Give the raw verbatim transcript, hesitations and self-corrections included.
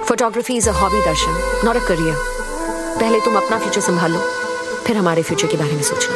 Photography is a hobby Darshan, not a career. पहले तुम अपना फ्यूचर संभालो, फिर हमारे फ्यूचर के बारे में सोचना।